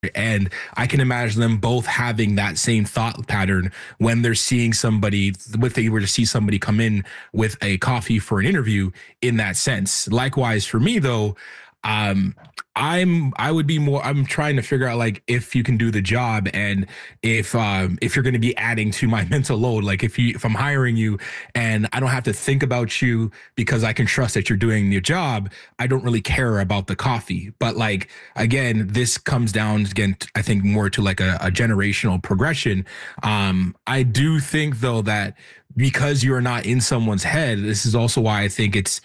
And I can imagine them both having that same thought pattern when they're seeing somebody, if they were to see somebody come in with a coffee for an interview in that sense. Likewise for me though, I'm trying to figure out like if you can do the job and if you're going to be adding to my mental load, like if I'm hiring you and I don't have to think about you because I can trust that you're doing your job, I don't really care about the coffee. But like, again, this comes down again, I think more to like a generational progression. I do think though that because you're not in someone's head, this is also why I think it's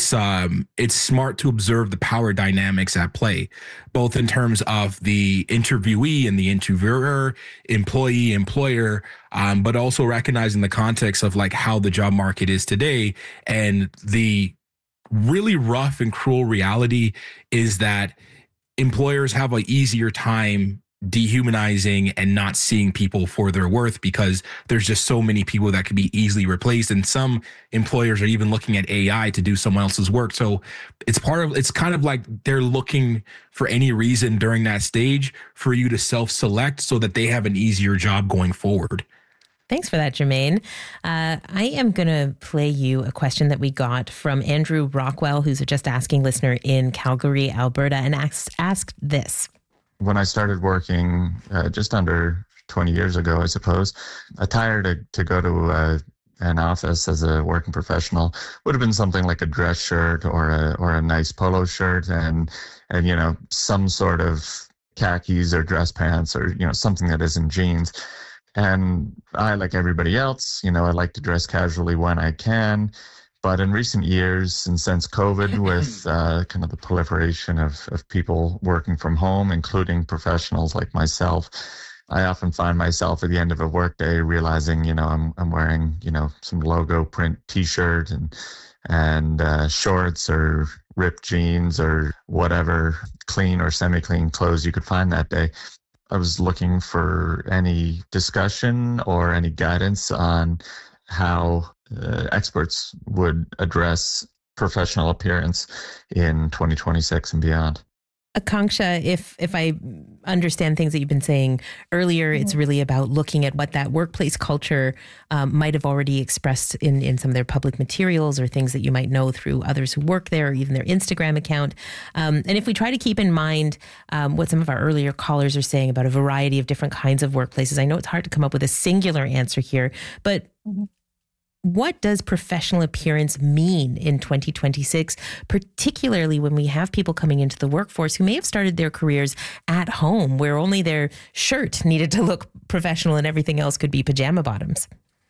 smart to observe the power dynamics at play, both in terms of the interviewee and the interviewer, employee, employer, but also recognizing the context of like how the job market is today. And the really rough and cruel reality is that employers have an easier time dehumanizing and not seeing people for their worth because there's just so many people that could be easily replaced. And some employers are even looking at AI to do someone else's work. So it's kind of like they're looking for any reason during that stage for you to self-select so that they have an easier job going forward. Thanks for that, Jermaine. I am going to play you a question that we got from Andrew Rockwell, who's a Just Asking listener in Calgary, Alberta, and asked this. When I started working just under 20 years ago, I suppose, attire to go to an office as a working professional would have been something like a dress shirt or a nice polo shirt and you know, some sort of khakis or dress pants or, you know, something that isn't jeans. And I, like everybody else, you know, I like to dress casually when I can. But in recent years, and since COVID, with kind of the proliferation of people working from home, including professionals like myself, I often find myself at the end of a workday realizing, you know, I'm wearing, you know, some logo print T-shirt and shorts or ripped jeans or whatever clean or semi-clean clothes you could find that day. I was looking for any discussion or any guidance on how experts would address professional appearance in 2026 and beyond. Akanksha, if I understand things that you've been saying earlier, it's really about looking at what that workplace culture might have already expressed in some of their public materials or things that you might know through others who work there or even their Instagram account. And if we try to keep in mind what some of our earlier callers are saying about a variety of different kinds of workplaces, I know it's hard to come up with a singular answer here, but what does professional appearance mean in 2026, particularly when we have people coming into the workforce who may have started their careers at home where only their shirt needed to look professional and everything else could be pajama bottoms?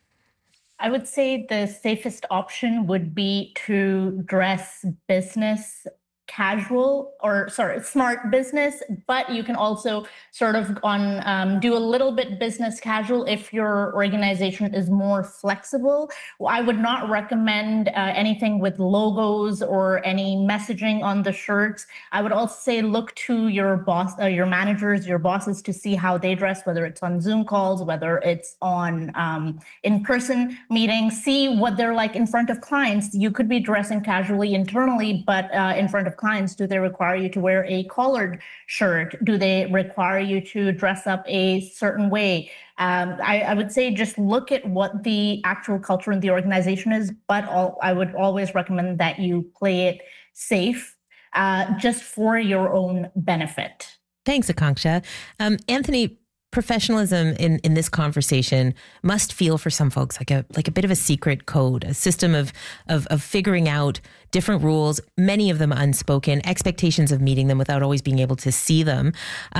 I would say the safest option would be to dress business casual smart business, but you can also sort of do a little bit business casual if your organization is more flexible. I would not recommend anything with logos or any messaging on the shirts. I would also say look to your boss, your managers, your bosses to see how they dress, whether it's on Zoom calls, whether it's on in-person meetings, see what they're like in front of clients. You could be dressing casually internally, but in front of clients, do they require you to wear a collared shirt? Do they require you to dress up a certain way? I would say just look at what the actual culture in the organization is, but I would always recommend that you play it safe just for your own benefit. Thanks, Akanksha. Anthony, professionalism in this conversation must feel for some folks like a bit of a secret code, a system of figuring out different rules, many of them unspoken, expectations of meeting them without always being able to see them.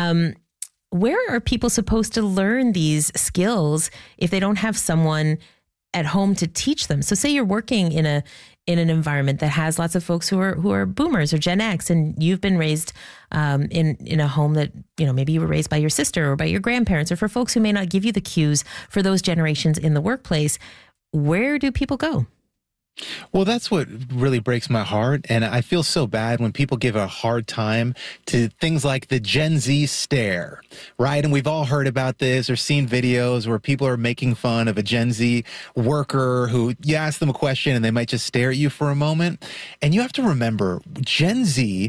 Where are people supposed to learn these skills if they don't have someone at home to teach them? So say you're working in an environment that has lots of folks who are boomers or Gen X, and you've been raised in a home that, you know, maybe you were raised by your sister or by your grandparents, or for folks who may not give you the cues for those generations in the workplace. Where do people go? Well, that's what really breaks my heart. And I feel so bad when people give a hard time to things like the Gen Z stare, right? And we've all heard about this or seen videos where people are making fun of a Gen Z worker who you ask them a question and they might just stare at you for a moment. And you have to remember, Gen Z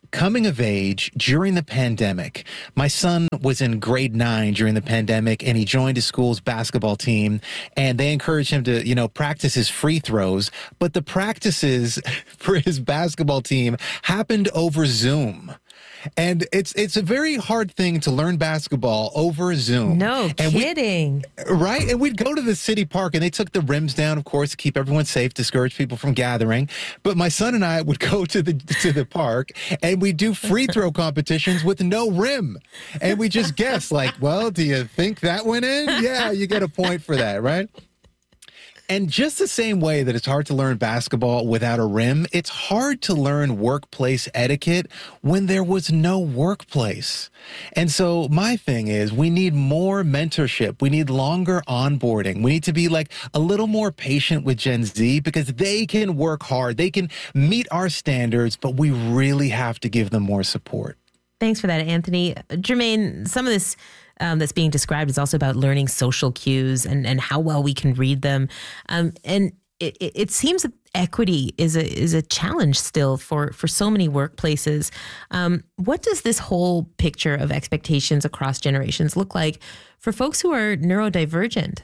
coming of age during the pandemic. My son was in grade 9 during the pandemic, and he joined his school's basketball team, and they encouraged him to, practice his free throws. But the practices for his basketball team happened over Zoom. And it's a very hard thing to learn basketball over Zoom. No kidding. Right? And we'd go to the city park, and they took the rims down, of course, to keep everyone safe, discourage people from gathering. But my son and I would go to the park, and we do free throw competitions with no rim. And we just guess, well, do you think that went in? Yeah, you get a point for that, right? And just the same way that it's hard to learn basketball without a rim, it's hard to learn workplace etiquette when there was no workplace. And so my thing is, we need more mentorship. We need longer onboarding. We need to be a little more patient with Gen Z, because they can work hard. They can meet our standards, but we really have to give them more support. Thanks for that, Anthony. Jermaine, some of this that's being described is also about learning social cues and how well we can read them. And it seems that equity is a challenge still for so many workplaces. What does this whole picture of expectations across generations look like for folks who are neurodivergent?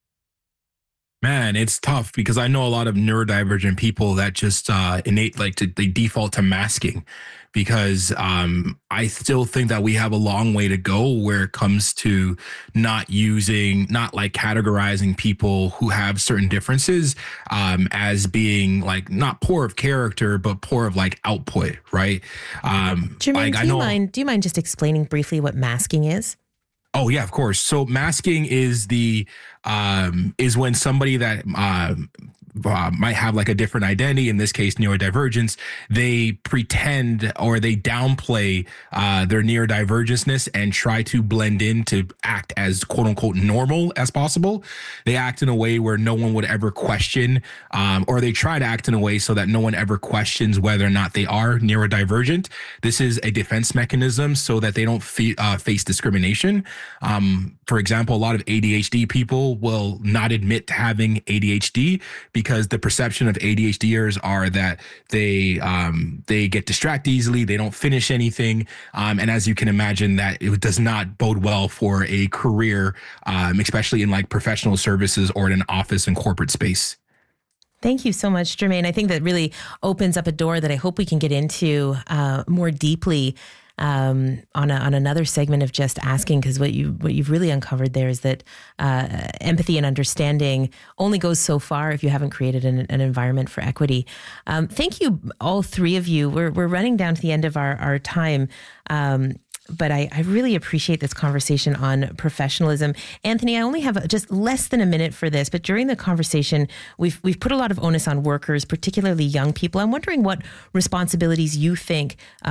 Man, it's tough, because I know a lot of neurodivergent people that just they default to masking, because I still think that we have a long way to go where it comes to not categorizing people who have certain differences as being not poor of character, but poor of output, right? Jermaine, do you mind just explaining briefly what masking is? Oh yeah, of course. So masking is is when somebody that might have a different identity, in this case neurodivergence, they pretend or they downplay their neurodivergentness and try to blend in to act as quote unquote normal as possible. They act in a way where no one would ever question, or they try to act in a way so that no one ever questions whether or not they are neurodivergent. This is a defense mechanism so that they don't face discrimination. For example, a lot of ADHD people will not admit to having ADHD because the perception of ADHDers are that they get distracted easily, they don't finish anything, and as you can imagine, that it does not bode well for a career, especially in professional services or in an office and corporate space. Thank you so much, Jermaine. I think that really opens up a door that I hope we can get into more deeply on another segment of Just Asking, because what you've really uncovered there is that empathy and understanding only goes so far if you haven't created an environment for equity. Thank you, all three of you. We're running down to the end of our time. But I really appreciate this conversation on professionalism. Anthony, I only have just less than a minute for this, but during the conversation, we've put a lot of onus on workers, particularly young people. I'm wondering what responsibilities you think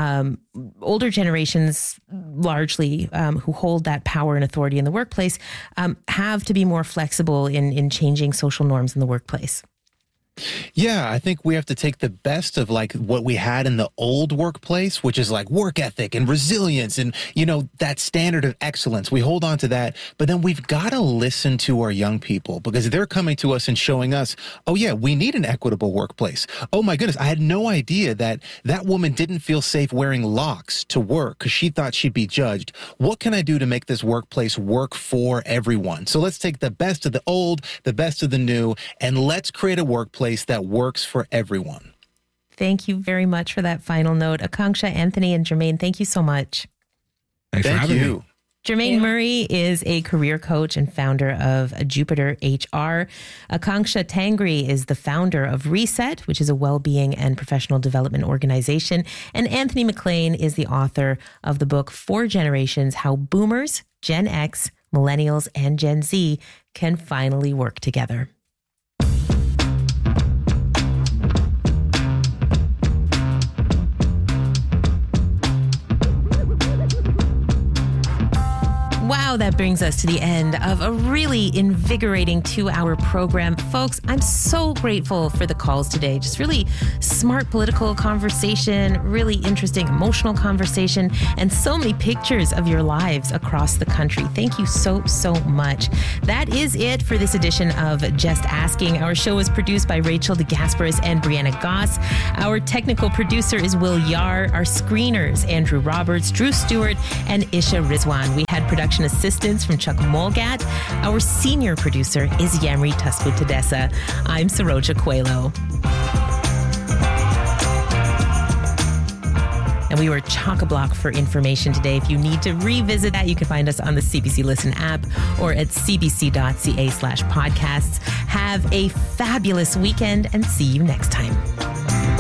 older generations, largely who hold that power and authority in the workplace, have to be more flexible in changing social norms in the workplace. Yeah, I think we have to take the best of what we had in the old workplace, which is work ethic and resilience and, that standard of excellence. We hold on to that, but then we've got to listen to our young people, because they're coming to us and showing us, oh yeah, we need an equitable workplace. Oh my goodness, I had no idea that woman didn't feel safe wearing locks to work because she thought she'd be judged. What can I do to make this workplace work for everyone? So let's take the best of the old, the best of the new, and let's create a workplace that works for everyone. Thank you very much for that final note. Akanksha, Anthony, and Jermaine, thank you so much. Thanks for having me. Jermaine Murray is a career coach and founder of Jupiter HR. Akanksha Tangri is the founder of Reset, which is a well-being and professional development organization. And Anthony McLean is the author of the book 4 Generations: How Boomers, Gen X, Millennials, and Gen Z Can Finally Work Together. Wow, now that brings us to the end of a really invigorating 2-hour program. Folks, I'm so grateful for the calls today. Just really smart political conversation, really interesting emotional conversation, and so many pictures of your lives across the country. Thank you so much. That is it for this edition of Just Asking. Our show was produced by Rachel DeGasperis and Brianna Goss. Our technical producer is Will Yar. Our screeners, Andrew Roberts, Drew Stewart, and Isha Rizwan. We had production assistance from Chuck Molgat. Our senior producer is Yamri Tasputadesa. I'm Saroja Coelho. And we were chock-a-block for information today. If you need to revisit that, you can find us on the CBC Listen app or at cbc.ca/podcasts. Have a fabulous weekend and see you next time.